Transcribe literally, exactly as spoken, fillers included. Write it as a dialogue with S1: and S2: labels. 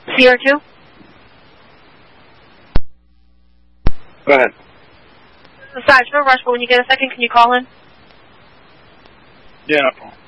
S1: Sierra two?
S2: Go ahead.
S1: Sarge, no rush, but when you get a second, can you call in?
S2: Yeah, no problem.